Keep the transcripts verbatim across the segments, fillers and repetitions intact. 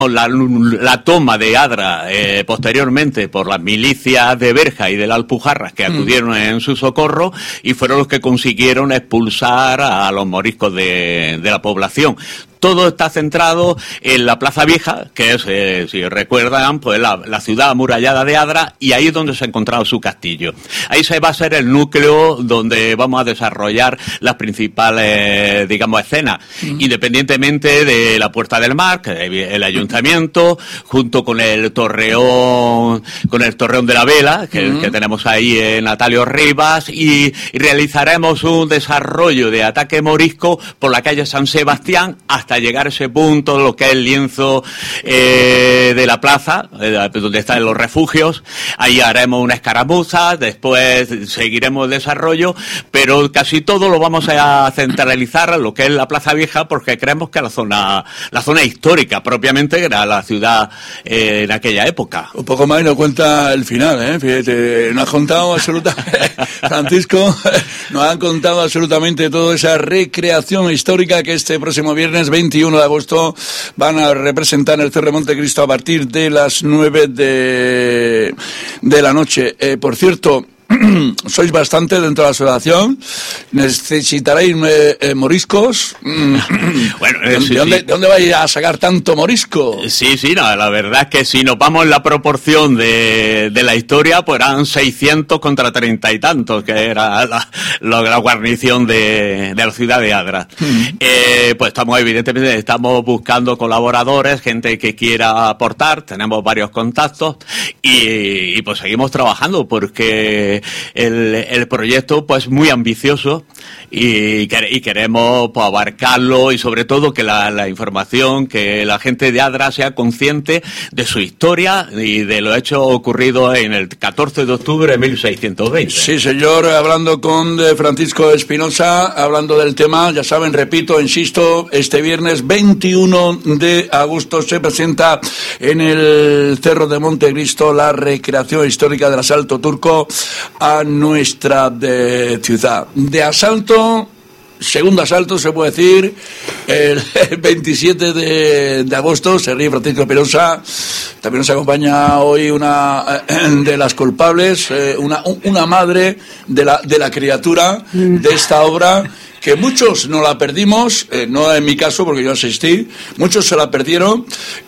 La, la toma de Adra eh, posteriormente por las milicias de Berja y de la Alpujarras que acudieron mm. en su socorro y fueron los que consiguieron expulsar a los moriscos de, de la población. Todo está centrado en la Plaza Vieja, que es, eh, si recuerdan, pues la, la ciudad amurallada de Adra, y ahí es donde se ha encontrado su castillo. Ahí se va a ser el núcleo donde vamos a desarrollar las principales, digamos, escenas, mm. independientemente de la Puerta del Mar, que el ayuntamiento, junto con el torreón, con el torreón de la Vela, que, mm. que tenemos ahí en Natalio Rivas, y, y realizaremos un desarrollo de ataque morisco por la calle San Sebastián hasta hasta llegar a ese punto, lo que es el lienzo eh, de la plaza, eh, donde están los refugios. Ahí haremos una escaramuza, después seguiremos el desarrollo, pero casi todo lo vamos a centralizar en lo que es la Plaza Vieja, porque creemos que la zona la zona histórica propiamente era la ciudad eh, en aquella época. Un poco más y nos cuenta el final, ¿eh? Fíjate, nos ha contado absolutamente, Francisco, nos han contado absolutamente toda esa recreación histórica que este próximo viernes veintiuno de agosto van a representar en el Cerro de Montecristo a partir de las nueve de, de la noche. Eh, por cierto, sois bastante dentro de la asociación, necesitaréis eh, eh, moriscos. Bueno, eh, ¿De, sí, dónde, sí. ¿De dónde vais a sacar tanto morisco? Sí, sí, no, la verdad es que si nos vamos en la proporción de, de la historia, pues eran seiscientos contra treinta y tantos, que era la, la, la guarnición de, de la ciudad de Adra. Mm. Eh, pues estamos, evidentemente, estamos buscando colaboradores, gente que quiera aportar, tenemos varios contactos y, y pues seguimos trabajando porque El, el proyecto pues muy ambicioso y, y queremos pues, abarcarlo y sobre todo que la, la información, que la gente de Adra sea consciente de su historia y de los hechos ocurridos en el catorce de octubre de mil seiscientos veinte. Sí, señor, hablando con Francisco Espinosa, hablando del tema, ya saben, repito, insisto, este viernes veintiuno de agosto se presenta en el Cerro de Montecristo la recreación histórica del asalto turco a nuestra de ciudad. De asalto, segundo asalto se puede decir, el veintisiete de agosto, se ríe Francisco Espinosa. También nos acompaña hoy una de las culpables, una, una madre de la, de la criatura de esta obra, que muchos no la perdimos, eh, no en mi caso porque yo asistí, muchos se la perdieron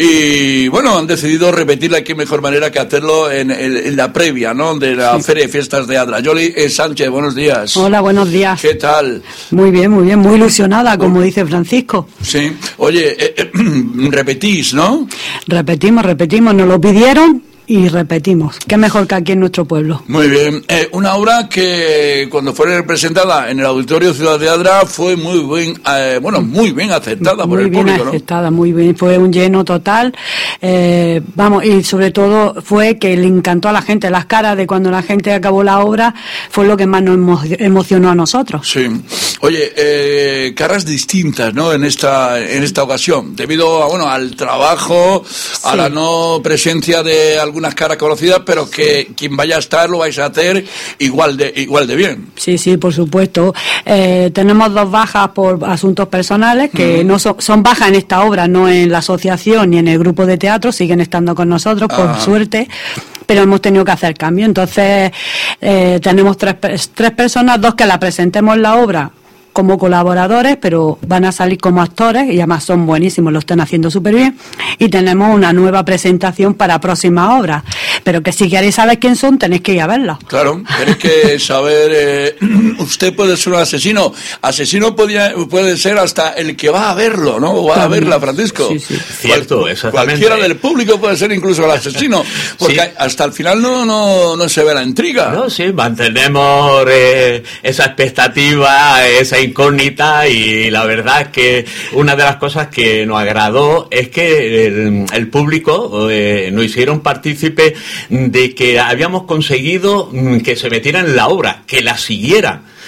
y bueno, han decidido repetirla, qué mejor manera que hacerlo en, en, en la previa, ¿no?, de la sí. Feria de Fiestas de Adra. Yoli eh, Sánchez, buenos días. Hola, buenos días. ¿Qué tal? Muy bien, muy bien, muy ilusionada, como dice Francisco. Sí, oye, eh, eh, repetís, ¿no? Repetimos, repetimos, nos lo pidieron y repetimos. Qué mejor que aquí en nuestro pueblo. Muy bien. Eh, una obra que cuando fue representada en el Auditorio Ciudad de Adra fue muy bien, eh, bueno, muy bien aceptada muy por el bien público, ¿no? aceptada, muy bien. Fue un lleno total. Eh, vamos, y sobre todo fue que le encantó a la gente. Las caras de cuando la gente acabó la obra fue lo que más nos emo emocionó a nosotros. Sí. Oye, eh, caras distintas, ¿no?, en esta en esta ocasión, debido a, bueno, al trabajo, sí. a la no presencia de algún unas caras conocidas, pero que quien vaya a estar lo vais a hacer igual de igual de bien. Sí, sí, por supuesto. Eh, tenemos dos bajas por asuntos personales, que mm. no son, son bajas en esta obra, no en la asociación ni en el grupo de teatro, siguen estando con nosotros, por ah. suerte, pero hemos tenido que hacer cambio. Entonces, eh, tenemos tres, tres personas, dos que la presentemos la obra como colaboradores, pero van a salir como actores y además son buenísimos, lo están haciendo súper bien, y tenemos una nueva presentación para próximas obras, pero que si queréis saber quién son, tenéis que ir a verla. Claro, tenéis que saber, eh, usted puede ser un asesino, asesino podía, puede ser hasta el que va a verlo, ¿no? Va a verla, Francisco. Sí, sí. Cierto, Cual, exactamente. Cualquiera del público puede ser incluso el asesino, porque sí. hasta el final no, no, no se ve la intriga. No, sí, mantenemos eh, esa expectativa, esa incógnita, y la verdad es que una de las cosas que nos agradó es que el, el público eh, nos hicieron partícipe de que habíamos conseguido que se metieran en la obra, que la siguieran.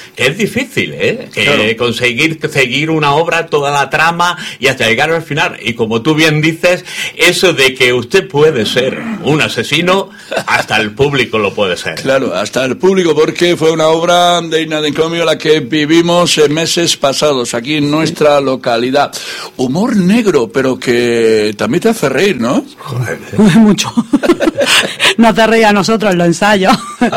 que es difícil, ¿eh? Que claro. conseguir seguir una obra, toda la trama y hasta llegar al final. Y como tú bien dices, eso de que usted puede ser un asesino, hasta el público lo puede ser. Claro, hasta el público, porque fue una obra de Inadencomio la que vivimos en meses pasados aquí en nuestra localidad. Humor negro, pero que también te hace reír, ¿no? Joder. Mucho. Nos hace reír a nosotros los ensayos.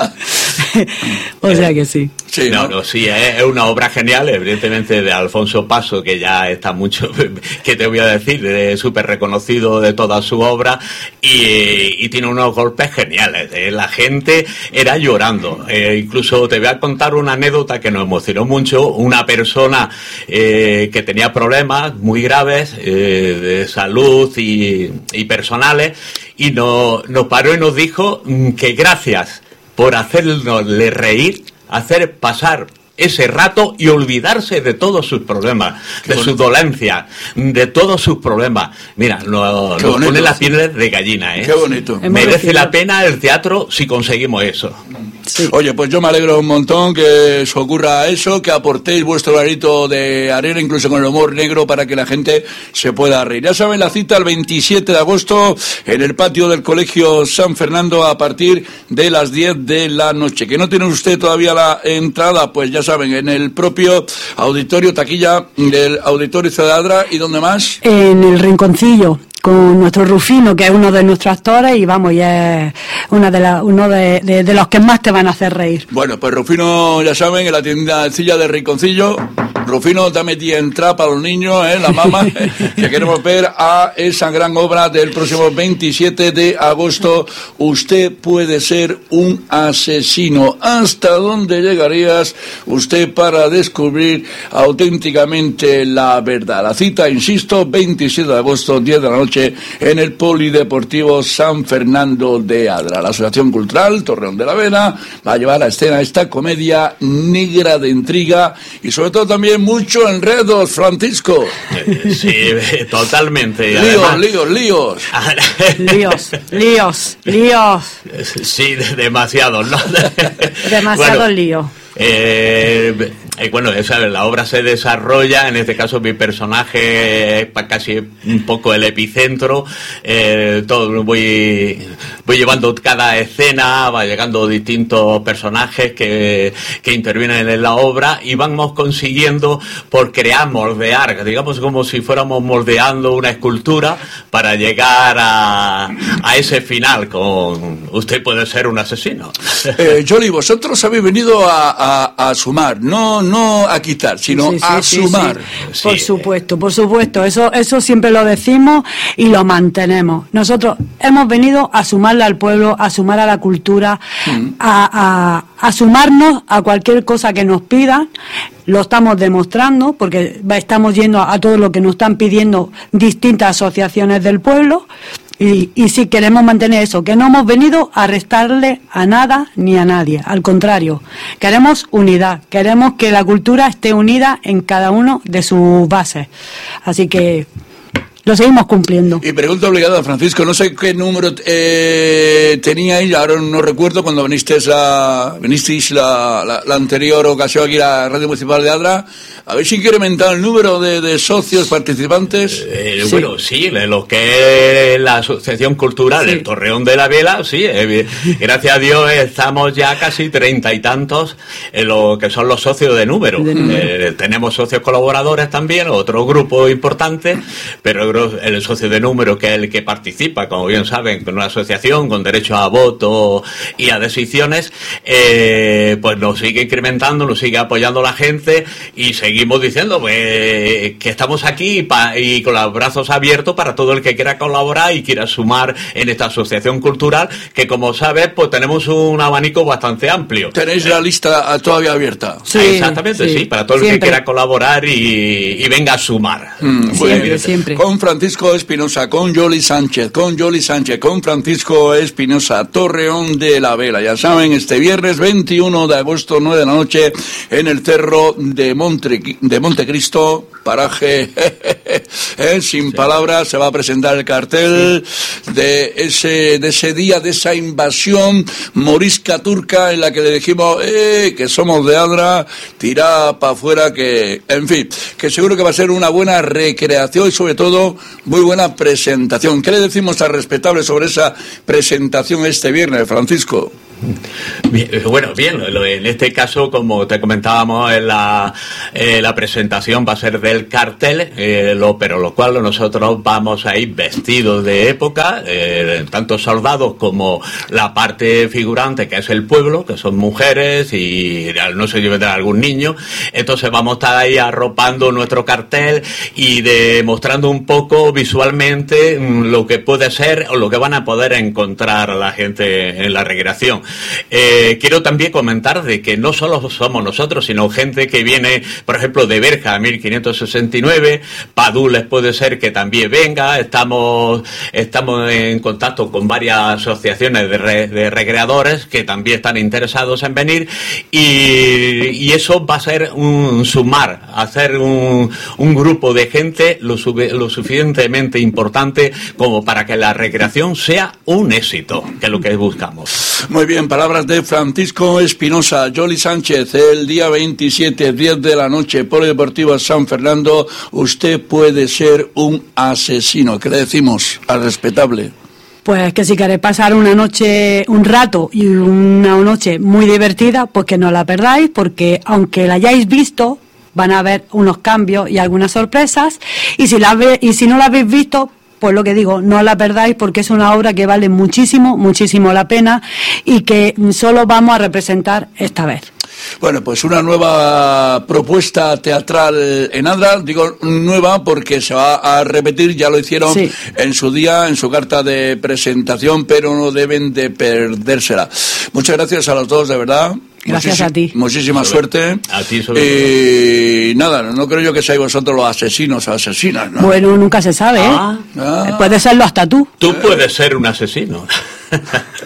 O sea que sí. Sí, no, ¿no? no, sí, es, es una obra genial, evidentemente de Alfonso Paso, que ya está mucho, que te voy a decir, es súper reconocido de toda su obra, y, y tiene unos golpes geniales. Eh, la gente era llorando. Eh, incluso te voy a contar una anécdota que nos emocionó mucho. Una persona eh, que tenía problemas muy graves eh, de salud y, y personales, y nos, nos paró y nos dijo que gracias por hacernosle reír, hacer pasar ese rato y olvidarse de todos sus problemas, Qué de bonito. sus dolencias, de todos sus problemas. Mira, nos, Qué nos bonito. pone las pieles de gallina, ¿eh? Qué bonito. Hemos Merece recibido- la pena el teatro si conseguimos eso. Sí. Oye, pues yo me alegro un montón que os ocurra eso, que aportéis vuestro granito de arena, incluso con el humor negro, para que la gente se pueda reír. Ya saben, la cita el veintisiete de agosto en el patio del Colegio San Fernando a partir de las diez de la noche. ¿Que no tiene usted todavía la entrada? Pues ya saben, en el propio auditorio, taquilla del Auditorio Cedadra. ¿Y dónde más? En el Rinconcillo, con nuestro Rufino, que es uno de nuestros actores, y vamos, ya es una de la, uno de, de, de los que más te van a hacer reír. Bueno, pues Rufino, ya saben, en la tiendecilla de Rinconcillo. Rufino, dame tía entrada para los niños, ¿eh? La mamá, que queremos ver a esa gran obra del próximo veintisiete de agosto. Usted puede ser un asesino. ¿Hasta dónde llegarías usted para descubrir auténticamente la verdad? La cita, insisto, veintisiete de agosto, diez de la noche, en el Polideportivo San Fernando de Adra. La Asociación Cultural Torreón de la Vela va a llevar a escena esta comedia negra de intriga y sobre todo también mucho enredos, Francisco. Eh, Sí, totalmente. Y Líos, además- líos, líos. Líos, líos, líos, Sí, de- demasiado, ¿no? demasiado Bueno, lío. Eh, eh, bueno, esa, la obra se desarrolla, en este caso mi personaje es pa- casi un poco el epicentro, eh, todo voy, voy llevando cada escena, va llegando distintos personajes que, que intervienen en la obra y vamos consiguiendo por crear, moldear, digamos como si fuéramos moldeando una escultura para llegar a, a ese final con usted puede ser un asesino. Eh, Jolly, vosotros habéis venido a, a, a sumar, no, no a quitar, sino Sí, sí, a sí, sumar. sí. Sí. Por supuesto, por supuesto. Eso, eso siempre lo decimos y lo mantenemos. Nosotros hemos venido a sumarle al pueblo, a sumar a la cultura, Mm. a, a, a sumarnos a cualquier cosa que nos pidan. Lo estamos demostrando porque va- estamos yendo a, a todo lo que nos están pidiendo distintas asociaciones del pueblo. Y, y sí queremos mantener eso, que no hemos venido a restarle a nada ni a nadie, al contrario, queremos unidad, queremos que la cultura esté unida en cada uno de sus bases, así que lo seguimos cumpliendo. Y pregunta obligada, Francisco, no sé qué número eh, teníais, ahora no recuerdo, cuando vinisteis la, vinisteis la, la, la anterior ocasión aquí a la Radio Municipal de Adra, ¿habéis incrementado el número de, de socios participantes? Eh, Sí. Bueno, sí, de lo que es la Asociación Cultural, Sí. el Torreón de la Vela, sí, eh, gracias a Dios estamos ya casi treinta y tantos en lo que son los socios de número. De número. Eh, tenemos socios colaboradores también, otro grupo importante, pero el gro- el socio de número, que es el que participa, como bien saben, con una asociación con derecho a voto y a decisiones, eh, pues nos sigue incrementando, nos sigue apoyando la gente y seguimos diciendo pues, que estamos aquí y, pa- y con los brazos abiertos para todo el que quiera colaborar y quiera sumar en esta asociación cultural, que como sabes, pues tenemos un abanico bastante amplio. ¿Tenéis la lista todavía abierta? Sí, Exactamente, sí, sí, para todo el que siempre. quiera colaborar y, y venga a sumar. Mm, muy Siempre, bien. siempre. Con Francisco Espinosa, con Jolly Sánchez, con Jolly Sánchez, con Francisco Espinosa, Torreón de la Vela. Ya saben, este viernes veintiuno de agosto, nueve de la noche, en el Cerro de, Montre, de Montecristo, paraje, eh, sin sí. palabras, se va a presentar el cartel sí. de ese de ese día, de esa invasión morisca turca en la que le dijimos eh, que somos de Adra, tirá para afuera, que, en fin, que seguro que va a ser una buena recreación y sobre todo muy buena presentación. ¿Qué le decimos al respetable sobre esa presentación este viernes, Francisco? Bien, bueno, bien, en este caso, como te comentábamos, en la, eh, la presentación va a ser del cartel, eh, lo, pero lo cual nosotros vamos a ir vestidos de época, eh, tanto soldados como la parte figurante, que es el pueblo, que son mujeres y no sé si vendrá algún niño. Entonces vamos a estar ahí arropando nuestro cartel y demostrando un poco visualmente lo que puede ser o lo que van a poder encontrar la gente en la recreación. Eh, quiero también comentar de que no solo somos nosotros, sino gente que viene, por ejemplo, de Berja, mil quinientos sesenta y nueve, Padules puede ser que también venga, estamos estamos en contacto con varias asociaciones de, re, de recreadores que también están interesados en venir y, y eso va a ser un sumar, hacer un, un grupo de gente lo, lo suficientemente importante como para que la recreación sea un éxito, que es lo que buscamos. Muy bien, palabras de Francisco Espinosa. Jolly Sánchez, el día veintisiete, diez de la noche, Polideportivo San Fernando, usted puede ser un asesino. ¿Qué le decimos al respetable? Pues que si queréis pasar una noche, un rato y una noche muy divertida, pues que no la perdáis, porque aunque la hayáis visto, van a haber unos cambios y algunas sorpresas, y si la ve, y si no la habéis visto, pues lo que digo, no la perdáis porque es una obra que vale muchísimo, muchísimo la pena y que solo vamos a representar esta vez. Bueno, pues una nueva propuesta teatral en Adra, digo nueva porque se va a repetir, ya lo hicieron sí. en su día, en su carta de presentación, pero no deben de perdérsela. Muchas gracias a los dos, de verdad. Gracias Muchis- a ti. Muchísima sobre, suerte. A ti sobre Y eh, nada, no creo yo que seáis vosotros los asesinos o asesinas, ¿no? Bueno, nunca se sabe, ¿eh? Ah. Ah. Puede serlo hasta tú. Tú puedes ser un asesino.